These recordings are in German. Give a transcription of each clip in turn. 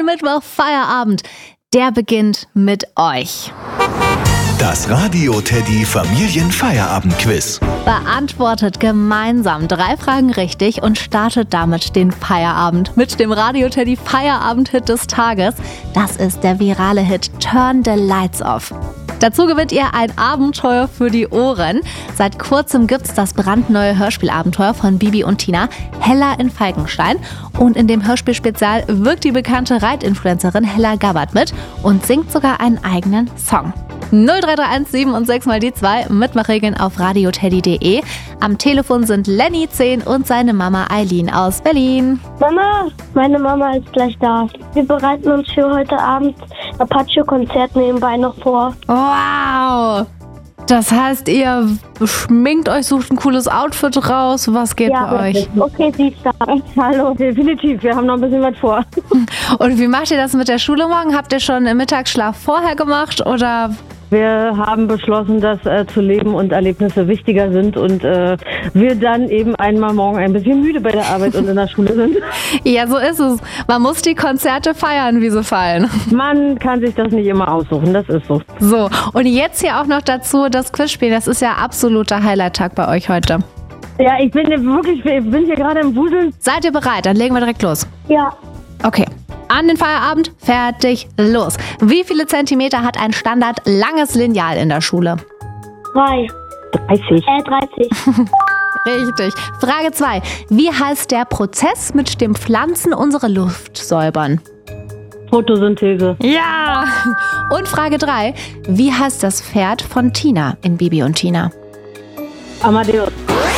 Mittwoch Feierabend, der beginnt mit euch. Das Radio Teddy Familienfeierabend-Quiz. Beantwortet gemeinsam 3 Fragen richtig und startet damit den Feierabend mit dem Radio Teddy Feierabend-Hit des Tages. Das ist der virale Hit Turn the Lights Off. Dazu gewinnt ihr ein Abenteuer für die Ohren. Seit kurzem gibt's das brandneue Hörspielabenteuer von Bibi und Tina, Hella in Falkenstein. Und in dem Hörspielspezial wirkt die bekannte Reitinfluencerin Hella Gabbard mit und singt sogar einen eigenen Song. 0331 7 und 6 mal die 2, Mitmachregeln auf radioteddy.de. Am Telefon sind Lenny 10 und seine Mama Eileen aus Berlin. Mama, meine Mama ist gleich da. Wir bereiten uns für heute Abend Apache-Konzert nebenbei noch vor. Wow! Das heißt, ihr schminkt euch, sucht ein cooles Outfit raus. Was geht bei euch? Okay, sie ist da. Hallo, definitiv. Wir haben noch ein bisschen was vor. Und wie macht ihr das mit der Schule morgen? Habt ihr schon im Mittagsschlaf vorher gemacht oder? Wir haben beschlossen, dass zu Leben und Erlebnisse wichtiger sind und wir dann eben einmal morgen ein bisschen müde bei der Arbeit und in der Schule sind. Ja, so ist es. Man muss die Konzerte feiern, wie sie fallen. Man kann sich das nicht immer aussuchen, das ist so. So, und jetzt hier auch noch dazu das Quizspiel. Das ist ja absoluter Highlight-Tag bei euch heute. Ja, ich bin hier gerade im Wuseln. Seid ihr bereit? Dann legen wir direkt los. Ja. Okay. An den Feierabend, fertig, los. Wie viele Zentimeter hat ein Standard langes Lineal in der Schule? 30. 30. Richtig. Frage 2. Wie heißt der Prozess, mit dem Pflanzen unsere Luft säubern? Photosynthese. Ja! Und Frage 3. Wie heißt das Pferd von Tina in Bibi und Tina? Amadeus.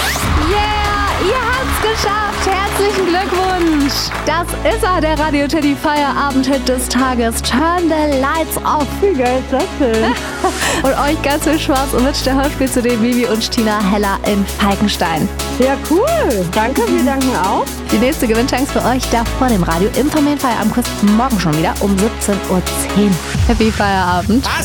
Yeah! Ihr habt's geschafft! Herzlichen Glückwunsch! Das ist er, der Radio Teddy Feierabend-Hit des Tages. Turn the Lights Off. Wie geil ist das denn? Und euch ganz viel Spaß mit der Hörspiel-CD Bibi und Tina Hella in Falkenstein. Ja, cool. Danke, wir danken auch. Die nächste Gewinnchance für euch da vor dem Radio im Familienfeierabend-Quiz morgen schon wieder um 17:10 Uhr. Happy Feierabend.